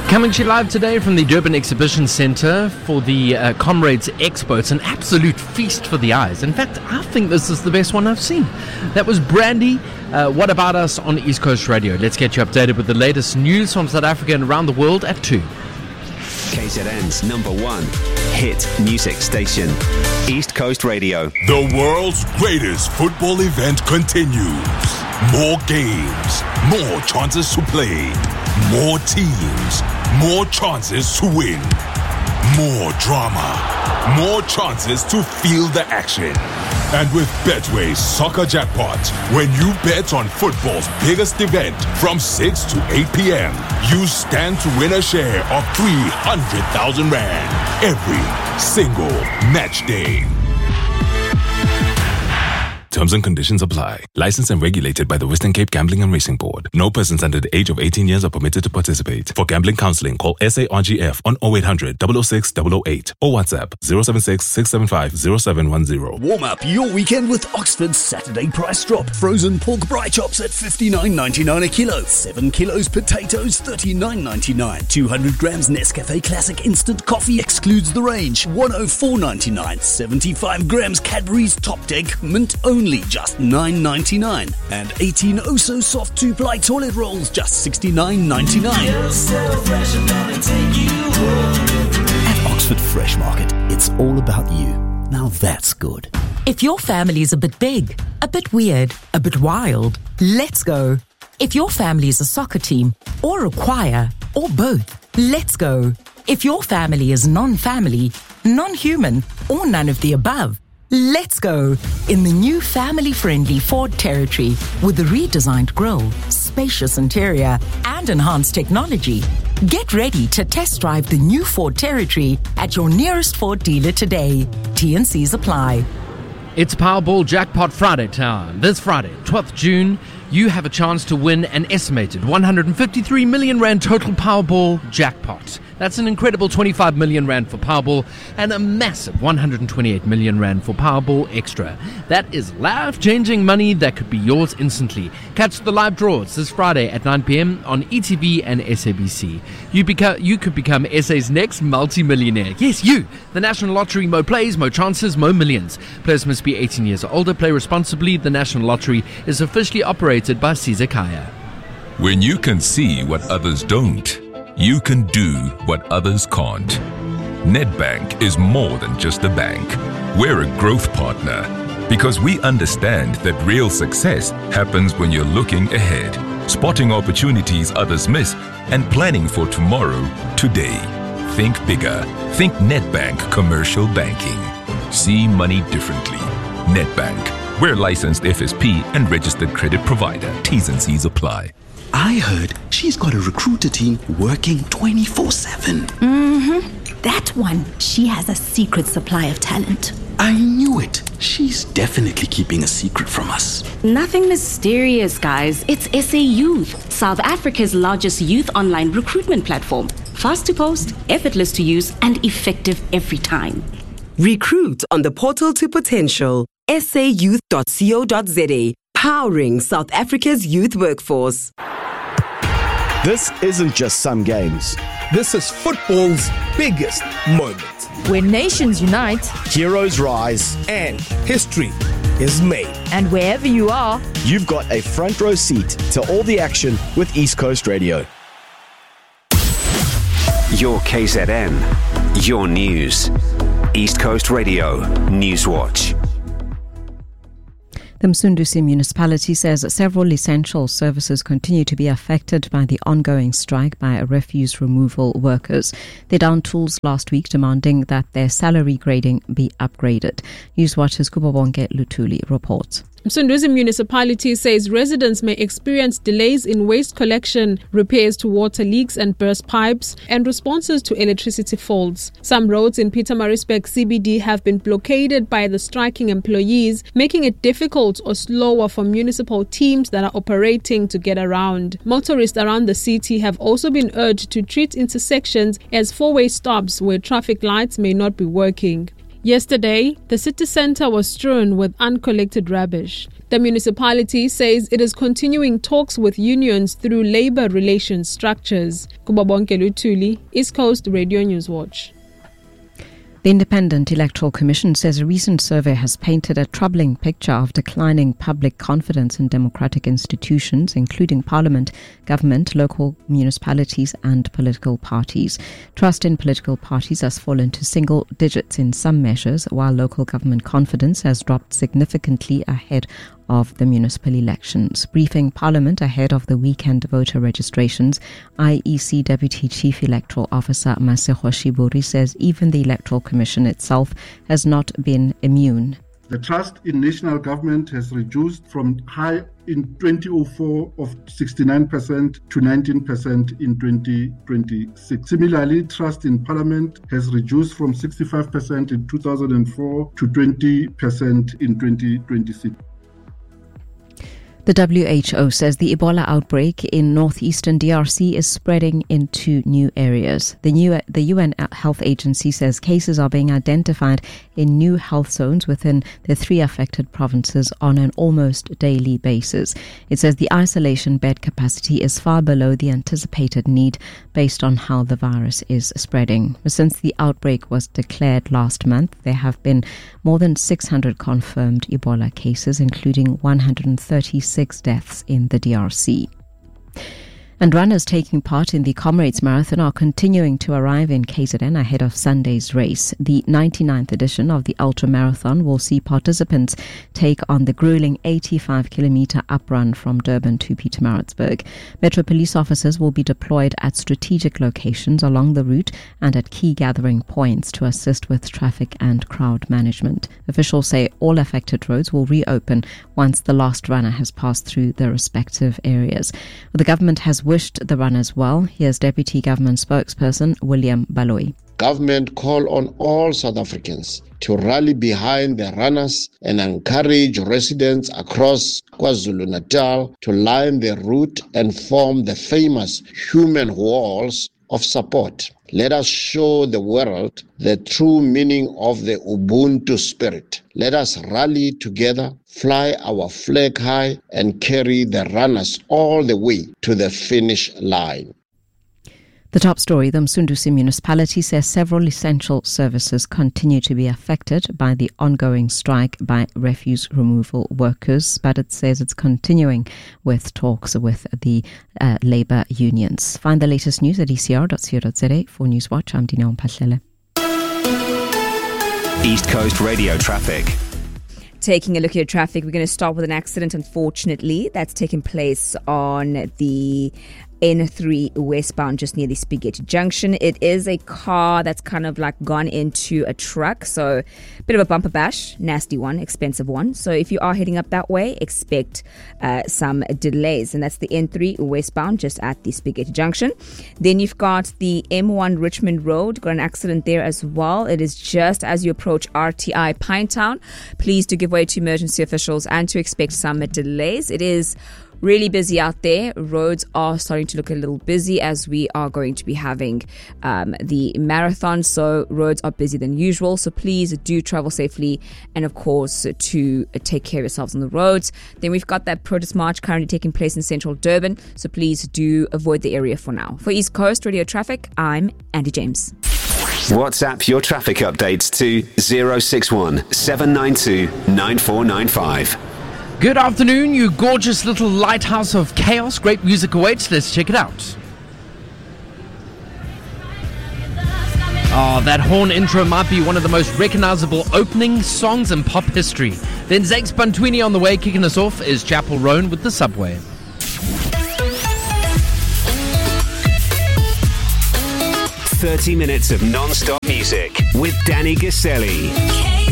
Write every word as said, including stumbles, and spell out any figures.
Coming to you live today from the Durban Exhibition Centre for the uh, Comrades Expo. It's an absolute feast for the eyes. In fact, I think this is the best one I've seen. That was Brandy. Uh, what about us on East Coast Radio? Let's get you updated with the latest news from South Africa and around the world at two. K Z N's number one hit music station, East Coast Radio. The world's greatest football event continues. More games, more chances to play, more teams, more chances to win, more drama, more chances to feel the action. And with Betway's Soccer Jackpot, when you bet on football's biggest event from six to eight p.m., you stand to win a share of three hundred thousand rand every single match day. Terms and conditions apply. Licensed and regulated by the Western Cape Gambling and Racing Board. No persons under the age of eighteen years are permitted to participate. For gambling counseling, call S A R G F on oh eight hundred, double oh six, double oh eight or WhatsApp zero seven six, six seven five, zero seven one zero. Warm up your weekend with Oxford's Saturday price drop. Frozen pork braai chops at fifty-nine ninety-nine a kilo. seven kilos potatoes, thirty-nine ninety-nine. two hundred grams Nescafe Classic Instant Coffee excludes the range, one oh four ninety-nine. seventy-five grams Cadbury's Top Deck Mint only. Only just nine ninety-nine, and eighteen oh so soft two-ply toilet rolls just sixty-nine ninety-nine. At Oxford Fresh Market, it's all about you. Now that's good. If your family's a bit big, a bit weird, a bit wild, let's go. If your family is a soccer team, or a choir, or both, let's go. If your family is non-family, non-human, or none of the above, let's go in the new family-friendly Ford Territory with a redesigned grille, spacious interior, and enhanced technology. Get ready to test drive the new Ford Territory at your nearest Ford dealer today. T and C's apply. It's Powerball Jackpot Friday time. This Friday, twelfth of June, you have a chance to win an estimated one hundred fifty-three million rand total Powerball jackpot. That's an incredible twenty-five million rand for Powerball and a massive one hundred twenty-eight million rand for Powerball Extra. That is life-changing money that could be yours instantly. Catch the live draws this Friday at nine p.m. on E T V and S A B C. You, beca- you could become S A's next multi-millionaire. Yes, you! The National Lottery, mo plays, mo chances, mo millions. Players must be eighteen years or older. Play responsibly. The National Lottery is officially operated by Caesar Kaya. When you can see what others don't, you can do what others can't. Nedbank is more than just a bank. We're a growth partner because we understand that real success happens when you're looking ahead, spotting opportunities others miss, and planning for tomorrow, today. Think bigger. Think Nedbank Commercial Banking. See money differently. Nedbank. We're licensed F S P and registered credit provider. T's and C's apply. I heard she's got a recruiter team working twenty-four seven. Mm-hmm. That one, she has a secret supply of talent. I knew it. She's definitely keeping a secret from us. Nothing mysterious, guys. It's S A Youth, South Africa's largest youth online recruitment platform. Fast to post, effortless to use, and effective every time. Recruit on the portal to potential. S A youth dot co dot z a, powering South Africa's youth workforce. This isn't just some games. This is football's biggest moment. When nations unite, heroes rise, and history is made. And wherever you are, you've got a front row seat to all the action with East Coast Radio. Your K Z N, your news. East Coast Radio News Watch. The Msunduzi municipality says several essential services continue to be affected by the ongoing strike by refuse removal workers. They downed tools last week demanding that their salary grading be upgraded. Newswatch's Kubabonke Lutuli reports. Msunduzi municipality says residents may experience delays in waste collection, repairs to water leaks and burst pipes, and responses to electricity faults. Some roads in Pietermaritzburg C B D have been blockaded by the striking employees, making it difficult or slower for municipal teams that are operating to get around. Motorists around the city have also been urged to treat intersections as four-way stops where traffic lights may not be working. Yesterday, the city centre was strewn with uncollected rubbish. The municipality says it is continuing talks with unions through labour relations structures. Kubabonke Lutuli, East Coast Radio News Watch. The Independent Electoral Commission says a recent survey has painted a troubling picture of declining public confidence in democratic institutions, including parliament, government, local municipalities and political parties. Trust in political parties has fallen to single digits in some measures, while local government confidence has dropped significantly ahead of the municipal elections. Briefing Parliament ahead of the weekend voter registrations, I E C Deputy Chief Electoral Officer Masego Shiburi says even the Electoral Commission itself has not been immune. The trust in national government has reduced from high in twenty oh four of sixty-nine percent to nineteen percent in twenty twenty-six. Similarly, trust in parliament has reduced from sixty-five percent in two thousand four to twenty percent in twenty twenty-six. The W H O says the Ebola outbreak in northeastern D R C is spreading into new areas. The new the U N Health Agency says cases are being identified in new health zones within the three affected provinces on an almost daily basis. It says the isolation bed capacity is far below the anticipated need based on how the virus is spreading. Since the outbreak was declared last month, there have been more than six hundred confirmed Ebola cases, including one hundred thirty-six deaths in the D R C. And runners taking part in the Comrades Marathon are continuing to arrive in K Z N ahead of Sunday's race. The ninety-ninth edition of the Ultra Marathon will see participants take on the grueling eighty-five kilometre uprun from Durban to Pietermaritzburg. Metro police officers will be deployed at strategic locations along the route and at key gathering points to assist with traffic and crowd management. Officials say all affected roads will reopen once the last runner has passed through the respective areas. The government has wished the runners well. Here's Deputy Government Spokesperson William Baloyi. Government call on all South Africans to rally behind the runners and encourage residents across KwaZulu-Natal to line the route and form the famous human walls of support. Let us show the world the true meaning of the Ubuntu spirit. Let us rally together, fly our flag high, and carry the runners all the way to the finish line. The top story, the Msunduzi municipality says several essential services continue to be affected by the ongoing strike by refuse removal workers, but it says it's continuing with talks with the uh, labour unions. Find the latest news at e c r dot co dot z a. For Newswatch, I'm Dina Mphahlele. East Coast Radio Traffic. Taking a look at your traffic, we're going to start with an accident, unfortunately, that's taken place on the N three westbound just near the Spaghetti Junction. It is a car that's kind of like gone into a truck, so a bit of a bumper bash, nasty one, expensive one. So if you are heading up that way, expect uh, some delays, and that's the N three westbound just at the Spaghetti Junction. Then you've got the M one Richmond Road, got an accident there as well. It is just as you approach R T I Pinetown. Please do give way to emergency officials and to expect some delays. It is really busy out there. Roads are starting to look a little busy as we are going to be having um, the marathon. So roads are busier than usual. So please do travel safely and, of course, to take care of yourselves on the roads. Then we've got that protest march currently taking place in central Durban. So please do avoid the area for now. For East Coast Radio Traffic, I'm Andy James. WhatsApp your traffic updates to zero six one seven nine two nine four nine five. Good afternoon, you gorgeous little lighthouse of chaos. Great music awaits. Let's check it out. Oh, that horn intro might be one of the most recognizable opening songs in pop history. Then Zakes Bantwini on the way. Kicking us off is Chapel Roan with The Subway. thirty minutes of non-stop music with Danny Gaselli.